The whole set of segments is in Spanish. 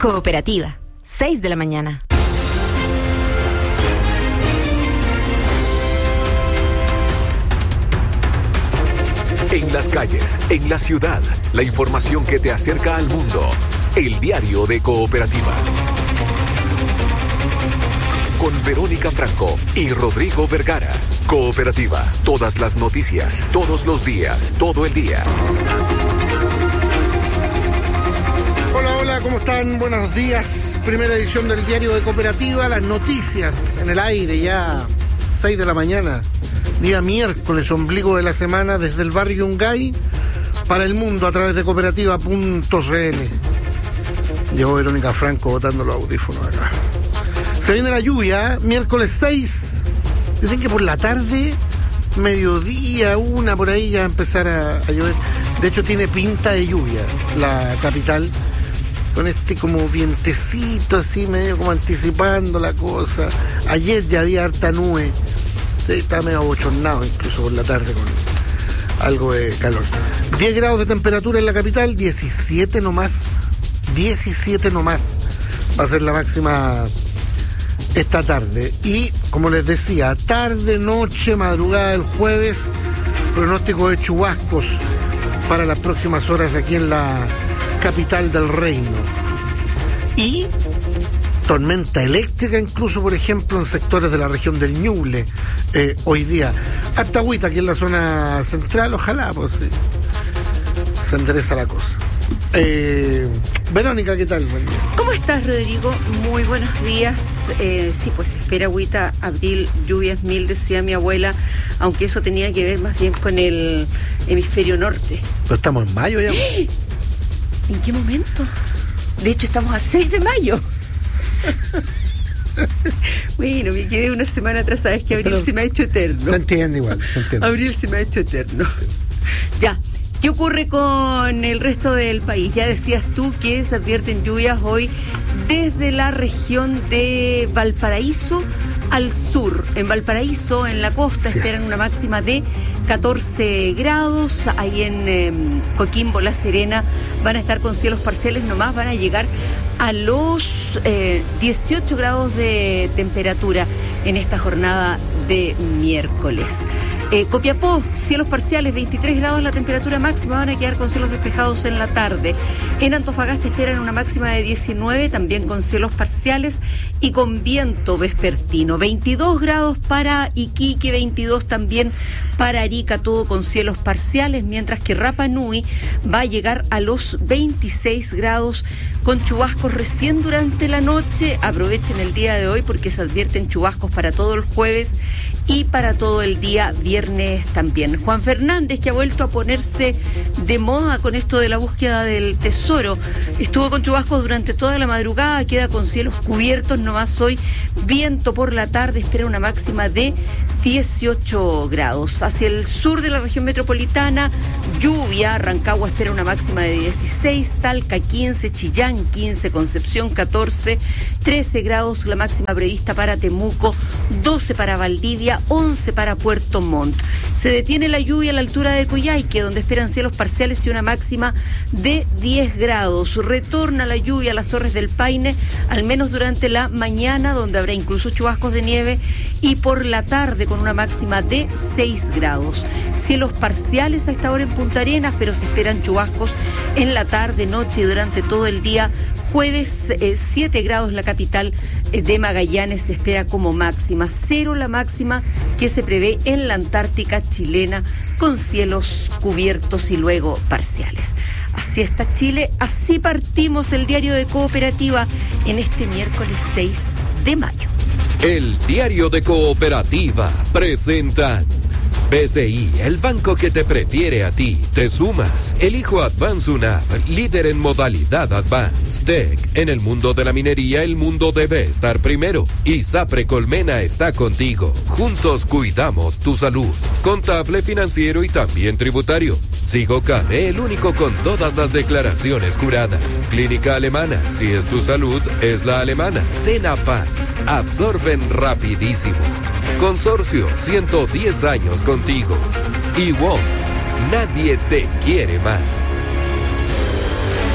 Cooperativa, 6 de la mañana. En las calles, en la ciudad, la información que te acerca al mundo. El diario de Cooperativa. Con Verónica Franco y Rodrigo Vergara. Cooperativa, todas las noticias, todos los días, todo el día. Hola, ¿cómo están? Buenos días. Primera edición del diario de Cooperativa, las noticias en el aire ya, 6 de la mañana. Día miércoles, ombligo de la semana, desde el barrio Yungay para el mundo a través de cooperativa.cl. Llegó Verónica Franco botando los audífonos acá. Se viene la lluvia, miércoles 6. Dicen que por la tarde, mediodía, una por ahí ya va a empezar a llover. De hecho tiene pinta de lluvia la capital, con este como vientecito así, medio como anticipando la cosa. Ayer ya había harta nube. Sí, está medio abochornado incluso por la tarde con algo de calor. 10 grados de temperatura en la capital, 17 nomás. 17 nomás va a ser la máxima esta tarde. Y como les decía, tarde, noche, madrugada del jueves, pronóstico de chubascos para las próximas horas aquí en la capital del reino. Y tormenta eléctrica incluso, por ejemplo, en sectores de la región del Ñuble hoy día. Harta agüita aquí en la zona central, ojalá, pues sí, se endereza la cosa. Verónica, ¿qué tal? Buen día. ¿Cómo estás, Rodrigo? Muy buenos días. Sí, pues espera agüita, abril, lluvias mil, decía mi abuela, aunque eso tenía que ver más bien con el hemisferio norte. Pero estamos en mayo ya. ¿En qué momento? De hecho, estamos a 6 de mayo. Bueno, me quedé una semana atrás, sabes que abril se me ha hecho eterno. Se entiende igual, se entiende. Abril se me ha hecho eterno. Ya, ¿qué ocurre con el resto del país? Ya decías tú que se advierten lluvias hoy desde la región de Valparaíso al sur. En Valparaíso, en la costa, sí, esperan una máxima de 14 grados. Ahí en Coquimbo, La Serena, van a estar con cielos parciales nomás, van a llegar a los 18 grados de temperatura en esta jornada de miércoles. Copiapó, cielos parciales, 23 grados la temperatura máxima, van a quedar con cielos despejados en la tarde. En Antofagasta esperan una máxima de 19, también con cielos parciales y con viento vespertino. 22 grados para Iquique, 22 también para Arica, todo con cielos parciales, mientras que Rapa Nui va a llegar a los 26 grados con chubascos recién durante la noche. Aprovechen el día de hoy porque se advierten chubascos para todo el jueves y para todo el día viernes también. Juan Fernández, que ha vuelto a ponerse de moda con esto de la búsqueda del tesoro, estuvo con chubascos durante toda la madrugada, queda con cielos cubiertos nomás hoy, viento por la tarde, espera una máxima de 18 grados. Hacia el sur de la región metropolitana, lluvia. Rancagua espera una máxima de 16, Talca 15, Chillán 15, Concepción 14, 13 grados la máxima prevista para Temuco, 12 para Valdivia, 11 para Puerto Montt. Se detiene la lluvia a la altura de Coyhaique, donde esperan cielos parciales y una máxima de 10 grados. Retorna la lluvia a las Torres del Paine, al menos durante la mañana, donde habrá incluso chubascos de nieve, y por la tarde con una máxima de 6 grados. Cielos parciales a esta hora en Punta Arenas, pero se esperan chubascos en la tarde, noche y durante todo el día. Jueves, 7 grados la capital de Magallanes se espera como máxima. 0 la máxima que se prevé en la Antártica chilena, con cielos cubiertos y luego parciales. Así está Chile, así partimos el diario de Cooperativa en este miércoles 6 de mayo. El diario de Cooperativa presenta BCI, el banco que te prefiere a ti. Te sumas. Elijo Advance UNAV, líder en modalidad Advance. TEC, en el mundo de la minería, el mundo debe estar primero. Y Sapre Colmena está contigo. Juntos cuidamos tu salud. Contable, financiero y también tributario. Sigo KD, el único con todas las declaraciones juradas. Clínica Alemana, si es tu salud, es la alemana. Tenapans, absorben rapidísimo. Consorcio, 110 años contigo. Y WOM, nadie te quiere más.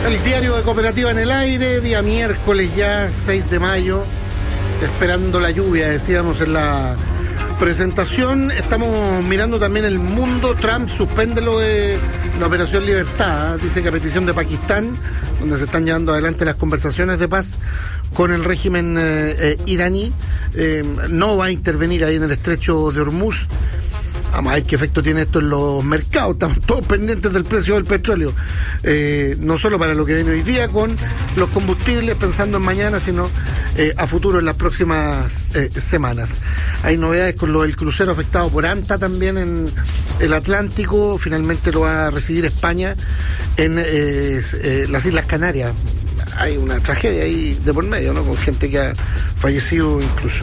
El diario de Cooperativa en el aire, día miércoles ya, 6 de mayo, esperando la lluvia, decíamos en la presentación. Estamos mirando también el mundo. Trump suspende lo de la Operación Libertad, dice que a petición de Pakistán, donde se están llevando adelante las conversaciones de paz con el régimen iraní, no va a intervenir ahí en el estrecho de Hormuz. Vamos a ver qué efecto tiene esto en los mercados. Estamos todos pendientes del precio del petróleo, no solo para lo que viene hoy día con los combustibles, pensando en mañana, sino a futuro en las próximas semanas. Hay novedades con lo del crucero afectado por Anta también en el Atlántico. Finalmente lo va a recibir España en las Islas Canarias. Hay una tragedia ahí de por medio, ¿no? Con gente que ha fallecido incluso.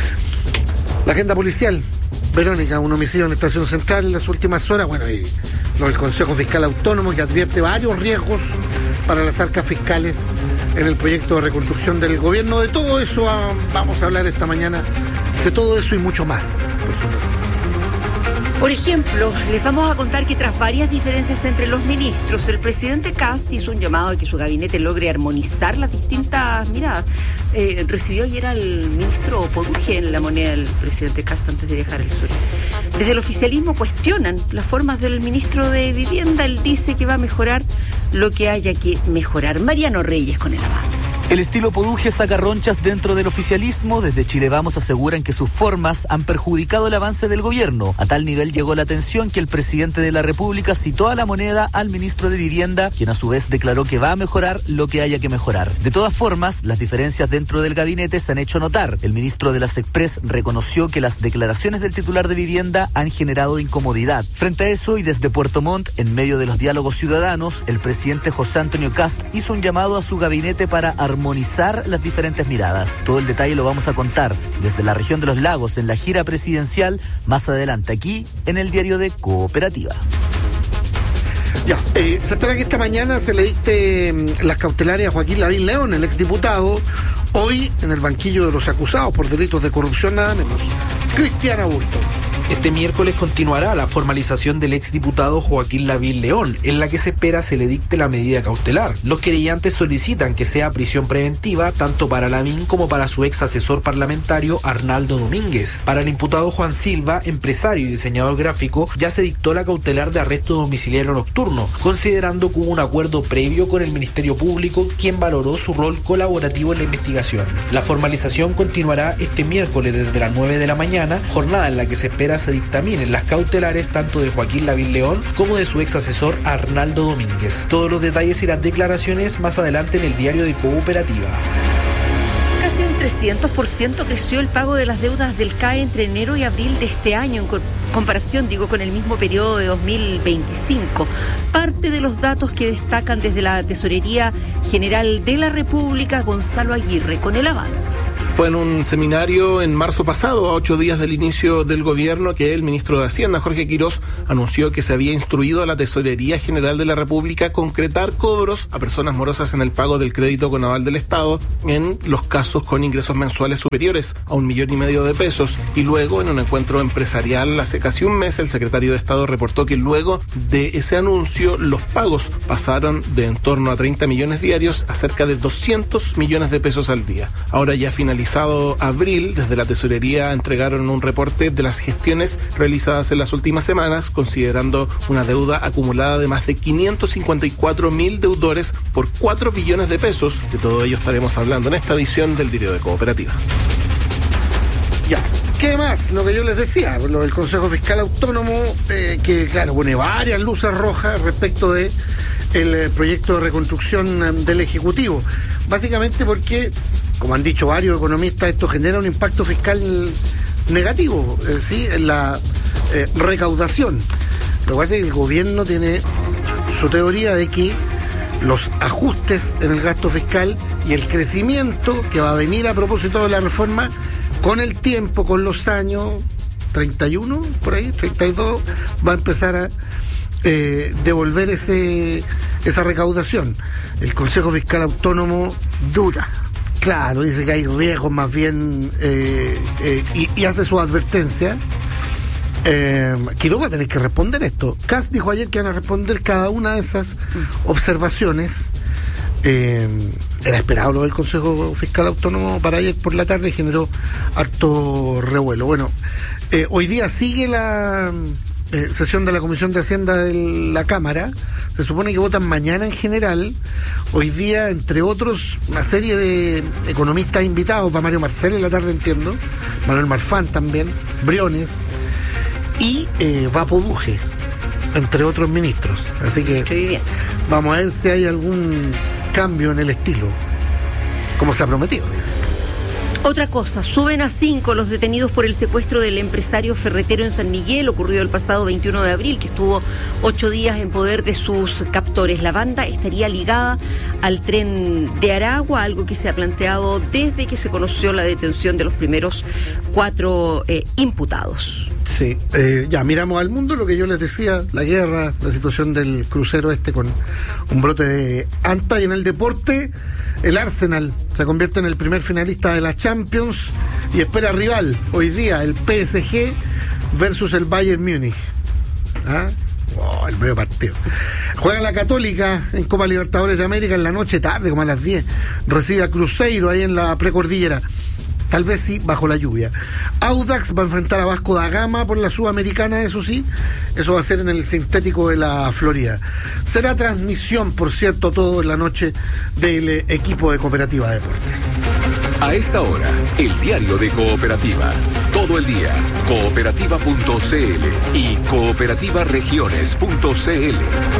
La agenda policial. Verónica, un homicidio en Estación Central en las últimas horas. Bueno, y el Consejo Fiscal Autónomo, que advierte varios riesgos para las arcas fiscales en el proyecto de reconstrucción del gobierno. De todo eso vamos a hablar esta mañana, de todo eso y mucho más, por supuesto. Por ejemplo, les vamos a contar que tras varias diferencias entre los ministros, el presidente Kast hizo un llamado a que su gabinete logre armonizar las distintas miradas. Recibió ayer al ministro Poduje en la moneda del presidente Kast antes de viajar al sur. Desde el oficialismo cuestionan las formas del ministro de Vivienda. Él dice que va a mejorar lo que haya que mejorar. Mariano Reyes con el avance. El estilo Poduje saca ronchas dentro del oficialismo. Desde Chile Vamos aseguran que sus formas han perjudicado el avance del gobierno. A tal nivel llegó la tensión que el presidente de la República citó a la moneda al ministro de Vivienda, quien a su vez declaró que va a mejorar lo que haya que mejorar. De todas formas, las diferencias dentro del gabinete se han hecho notar. El ministro de las Express reconoció que las declaraciones del titular de Vivienda han generado incomodidad. Frente a eso, y desde Puerto Montt, en medio de los diálogos ciudadanos, el presidente José Antonio Kast hizo un llamado a su gabinete para armonizar las diferentes miradas. Todo el detalle lo vamos a contar desde la región de los lagos en la gira presidencial más adelante aquí en el diario de Cooperativa. Ya, se espera que esta mañana se le dicte las cautelares a Joaquín Lavín León, el exdiputado, hoy en el banquillo de los acusados por delitos de corrupción, nada menos. Cristiana Burto. Este miércoles continuará la formalización del exdiputado Joaquín Lavín León, en la que se espera se le dicte la medida cautelar. Los querellantes solicitan que sea prisión preventiva tanto para Lavín como para su ex asesor parlamentario Arnaldo Domínguez. Para el imputado Juan Silva, empresario y diseñador gráfico, ya se dictó la cautelar de arresto domiciliario nocturno, considerando que hubo un acuerdo previo con el Ministerio Público, quien valoró su rol colaborativo en la investigación. La formalización continuará este miércoles desde las 9 de la mañana, jornada en la que se espera se dictaminen las cautelares tanto de Joaquín Lavín León como de su ex asesor Arnaldo Domínguez. Todos los detalles y las declaraciones más adelante en el diario de Cooperativa. Casi un 300% creció el pago de las deudas del CAE entre enero y abril de este año, en comparación, con el mismo periodo de 2025. Parte de los datos que destacan desde la Tesorería General de la República, Gonzalo Aguirre, con el avance. Fue en un seminario en marzo pasado, a 8 días del inicio del gobierno, que el ministro de Hacienda, Jorge Quirós, anunció que se había instruido a la Tesorería General de la República concretar cobros a personas morosas en el pago del crédito con aval del Estado en los casos con ingresos mensuales superiores a 1,5 millones de pesos. Y luego, en un encuentro empresarial hace casi un mes, el secretario de Estado reportó que luego de ese anuncio, los pagos pasaron de en torno a 30 millones diarios a cerca de 200 millones de pesos al día. Ahora ya finalizado abril, desde la Tesorería entregaron un reporte de las gestiones realizadas en las últimas semanas, considerando una deuda acumulada de más de 554.000 deudores por 4 billones de pesos. De todo ello estaremos hablando en esta edición del Diario de Cooperativa. Ya, ¿qué más? Lo que yo les decía, lo del Consejo Fiscal Autónomo, que claro, pone varias luces rojas respecto de el proyecto de reconstrucción del Ejecutivo. Básicamente porque, como han dicho varios economistas, esto genera un impacto fiscal negativo, ¿sí? En la recaudación. Lo que pasa es que el gobierno tiene su teoría de que los ajustes en el gasto fiscal y el crecimiento que va a venir a propósito de la reforma con el tiempo, con los años 31, por ahí, 32, va a empezar a devolver esa recaudación. El Consejo Fiscal Autónomo dura. Claro, dice que hay riesgos más bien y hace su advertencia. Quiroga va a tener que responder esto. Kast dijo ayer que van a responder cada una de esas observaciones. Era esperado lo del Consejo Fiscal Autónomo para ayer por la tarde, generó harto revuelo. Bueno, hoy día sigue la sesión de la Comisión de Hacienda de la Cámara. Se supone que votan mañana en general. Hoy día, entre otros, una serie de economistas invitados. Va Mario Marcel en la tarde, entiendo. Manuel Marfán también. Briones. Y va Poduje, entre otros ministros. Así que vamos a ver si hay algún cambio en el estilo, como se ha prometido. Otra cosa, suben a 5 los detenidos por el secuestro del empresario ferretero en San Miguel, ocurrido el pasado 21 de abril, que estuvo 8 días en poder de sus captores. La banda estaría ligada al tren de Aragua, algo que se ha planteado desde que se conoció la detención de los primeros 4 imputados. Sí, ya miramos al mundo, lo que yo les decía, la guerra, la situación del crucero con un brote de anta, y en el deporte, el Arsenal se convierte en el primer finalista de la Champions y espera rival hoy día, el PSG versus el Bayern Múnich. El medio partido. Juega la Católica en Copa Libertadores de América en la noche, tarde, como a las 10. Recibe a Cruzeiro ahí en la precordillera. Tal vez sí, bajo la lluvia. Audax va a enfrentar a Vasco da Gama por la Sudamericana, eso sí. Eso va a ser en el sintético de la Florida. Será transmisión, por cierto, todo en la noche del equipo de Cooperativa Deportes. A esta hora, el diario de Cooperativa. Todo el día, cooperativa.cl y cooperativaregiones.cl.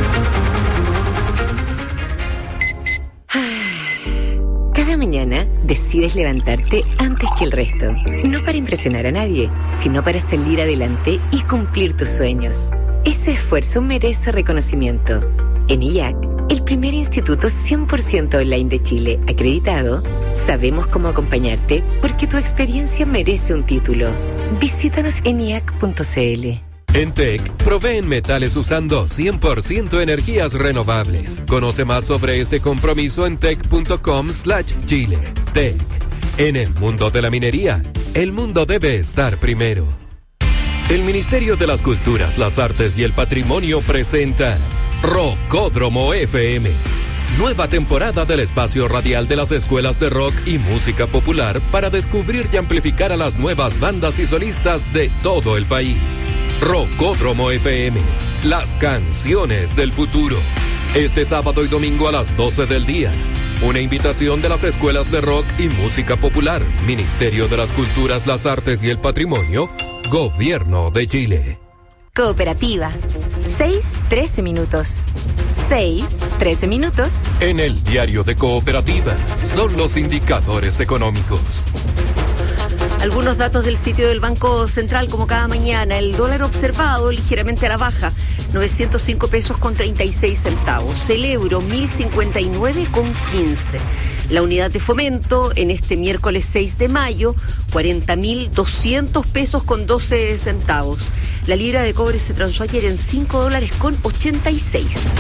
Cada mañana decides levantarte antes que el resto. No para impresionar a nadie, sino para salir adelante y cumplir tus sueños. Ese esfuerzo merece reconocimiento. En IAC, el primer instituto 100% online de Chile acreditado, sabemos cómo acompañarte porque tu experiencia merece un título. Visítanos en IAC.cl. En TEC, proveen metales usando 100% energías renovables. Conoce más sobre este compromiso en tec.com/Chile. TEC. En el mundo de la minería, el mundo debe estar primero. El Ministerio de las Culturas, las Artes y el Patrimonio presenta Rockódromo FM. Nueva temporada del espacio radial de las escuelas de rock y música popular para descubrir y amplificar a las nuevas bandas y solistas de todo el país. Rockódromo FM, las canciones del futuro. Este sábado y domingo a las 12 del día. Una invitación de las escuelas de rock y música popular, Ministerio de las Culturas, las Artes y el Patrimonio, Gobierno de Chile. Cooperativa. 6:13 minutos. 6:13 minutos. En el diario de Cooperativa son los indicadores económicos. Algunos datos del sitio del Banco Central, como cada mañana. El dólar observado ligeramente a la baja, 905 pesos con 36 centavos. El euro, 1059,15. La unidad de fomento en este miércoles 6 de mayo, 40.200 pesos con 12 centavos. La libra de cobre se transó ayer en $5.86.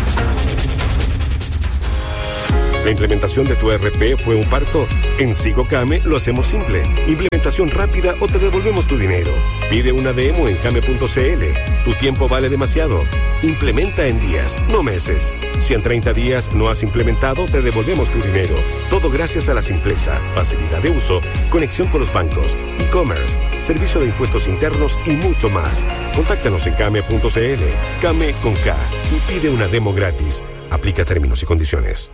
¿La implementación de tu ERP fue un parto? En Sigocame lo hacemos simple. Implementación rápida o te devolvemos tu dinero. Pide una demo en came.cl. Tu tiempo vale demasiado. Implementa en días, no meses. Si en 30 días no has implementado, te devolvemos tu dinero. Todo gracias a la simpleza, facilidad de uso, conexión con los bancos, e-commerce, servicio de impuestos internos y mucho más. Contáctanos en came.cl. Came con K y pide una demo gratis. Aplica términos y condiciones.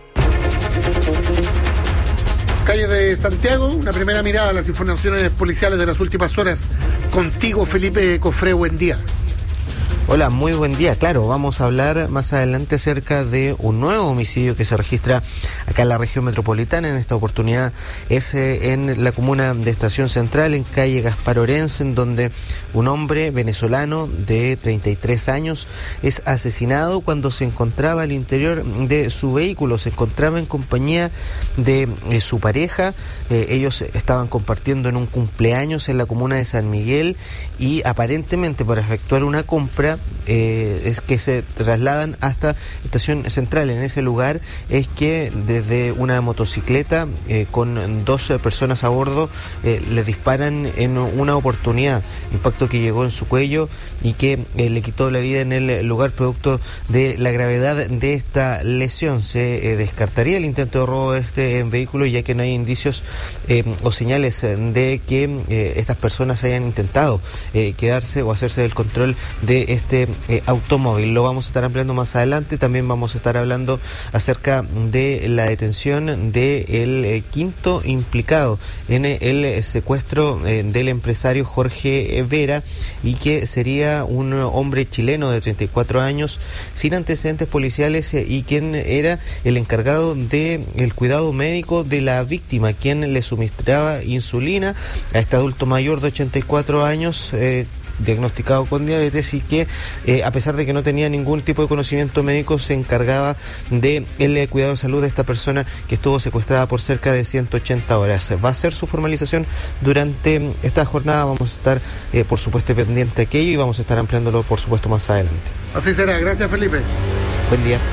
Calle de Santiago, una primera mirada a las informaciones policiales de las últimas horas. Contigo, Felipe Cofré, buen día. Hola, muy buen día. Claro, vamos a hablar más adelante acerca de un nuevo homicidio que se registra acá en la región metropolitana. En esta oportunidad es en la comuna de Estación Central, en calle Gaspar Orense, en donde un hombre venezolano de 33 años es asesinado cuando se encontraba al interior de su vehículo. Se encontraba en compañía de su pareja. Ellos estaban compartiendo en un cumpleaños en la comuna de San Miguel y aparentemente para efectuar una compra es que se trasladan hasta Estación Central. En ese lugar es que desde una motocicleta con 2 personas a bordo le disparan en una oportunidad, impacto que llegó en su cuello y que le quitó la vida en el lugar producto de la gravedad de esta lesión. Se descartaría el intento de robo de este vehículo, ya que no hay indicios o señales de que estas personas hayan intentado quedarse o hacerse del control de este automóvil. Lo vamos a estar ampliando más adelante. También vamos a estar hablando acerca de la detención del quinto implicado en el secuestro del empresario Jorge Vera, y que sería un hombre chileno de 34 años sin antecedentes policiales y quien era el encargado de el cuidado médico de la víctima, quien le suministraba insulina a este adulto mayor de 84 años diagnosticado con diabetes, y que a pesar de que no tenía ningún tipo de conocimiento médico, se encargaba de el cuidado de salud de esta persona que estuvo secuestrada por cerca de 180 horas. Va a ser su formalización durante esta jornada. Vamos a estar por supuesto pendiente de aquello y vamos a estar ampliándolo por supuesto más adelante. Así será. Gracias, Felipe. Buen día.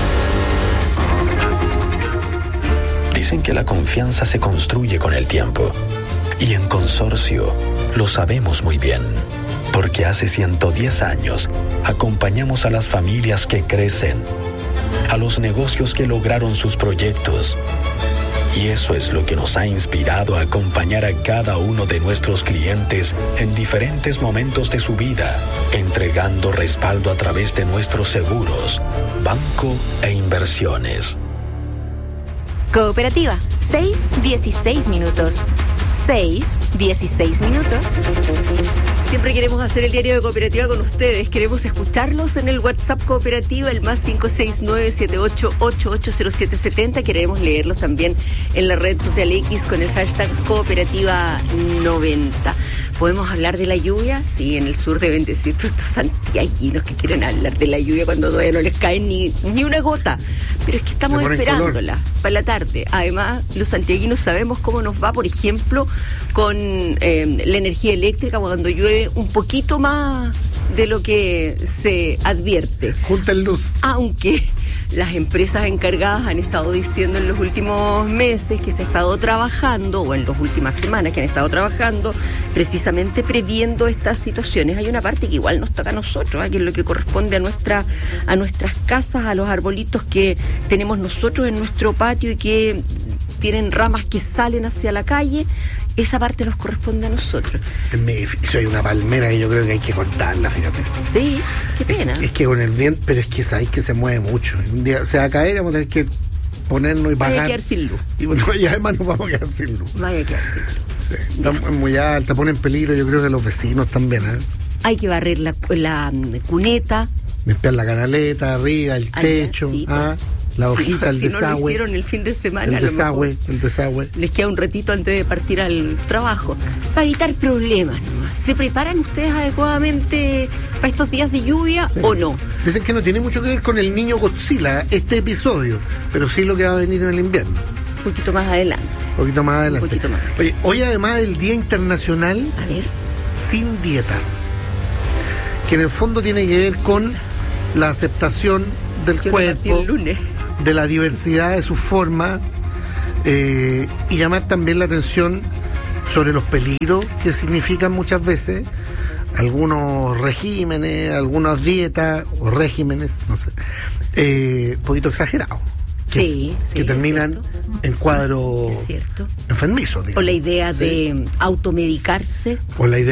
Dicen que la confianza se construye con el tiempo, y en Consorcio lo sabemos muy bien, porque hace 110 años acompañamos a las familias que crecen, a los negocios que lograron sus proyectos, y eso es lo que nos ha inspirado a acompañar a cada uno de nuestros clientes en diferentes momentos de su vida, entregando respaldo a través de nuestros seguros, banco e inversiones. Cooperativa, 6:16 minutos. 6:16 minutos. Siempre queremos hacer el diario de Cooperativa con ustedes. Queremos escucharlos en el WhatsApp Cooperativa, el más 569-78880770. Queremos leerlos también en la red social X con el hashtag Cooperativa90. ¿Podemos hablar de la lluvia? Sí, en el sur deben decir, pero estos santiaguinos que quieren hablar de la lluvia cuando todavía no les cae ni una gota. Pero es que estamos esperándola para la tarde. Además, los santiaguinos sabemos cómo nos va, por ejemplo, con la energía eléctrica cuando llueve un poquito más de lo que se advierte. Junta el luz. Aunque las empresas encargadas han estado diciendo en los últimos meses que se ha estado trabajando, o en las últimas semanas que han estado trabajando, precisamente previendo estas situaciones. Hay una parte que igual nos toca a nosotros, que es lo que corresponde a nuestras casas, a los arbolitos que tenemos nosotros en nuestro patio y que tienen ramas que salen hacia la calle. Esa parte nos corresponde a nosotros. En mi edificio hay una palmera que yo creo que hay que cortarla, fíjate. Sí, qué pena. Es que con el viento, pero es que sabéis que se mueve mucho. Un día se va a caer y vamos a tener que ponernos y pagar. Vaya a quedar sin luz. Y además nos vamos a quedar sin luz. Vaya a quedar sin luz. Sí, está muy alta, pone en peligro, yo creo que los vecinos también, ¿eh? Hay que barrer la cuneta. Limpiar la canaleta, arriba, el techo, la hojita, el desagüe. No lo hicieron el fin de semana. El desagüe. Les queda un ratito antes de partir al trabajo. Para evitar problemas nomás. ¿Se preparan ustedes adecuadamente para estos días de lluvia o no? Dicen que no tiene mucho que ver con el niño Godzilla, este episodio, pero sí lo que va a venir en el invierno. Un poquito más adelante. Un poquito más. Oye, hoy además el Día Internacional sin Dietas, que en el fondo tiene que ver con la aceptación del cuerpo, de la diversidad de sus formas, y llamar también la atención sobre los peligros que significan muchas veces algunos regímenes, algunas dietas o regímenes, no sé, poquito exagerados, que terminan en cuadros enfermizos, digamos. O la idea de automedicarse. O la idea